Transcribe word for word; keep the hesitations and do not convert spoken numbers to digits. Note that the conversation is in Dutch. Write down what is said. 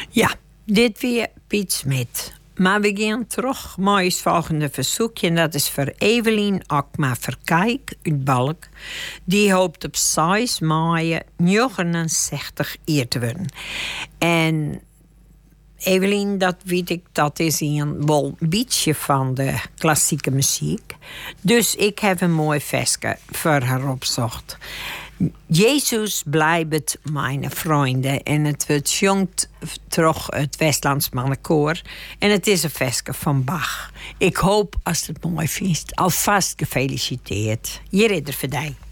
Ja, dit weer Piet Smit. Maar we gaan terug naar het volgende verzoekje. En dat is voor Evelien Akma Verkijk uit Balk. Die hoopt op zes mei negenenzestig jaar te worden. En Evelien, dat weet ik, dat is een wel beetje van de klassieke muziek. Dus ik heb een mooi versje voor haar opzocht. Jezus blijft mijn vrienden. En het wordt jongt terug het Westlands Mannenkoor. En het is een versje van Bach. Ik hoop als het mooi vindt. Alvast gefeliciteerd. Je ridder voor die.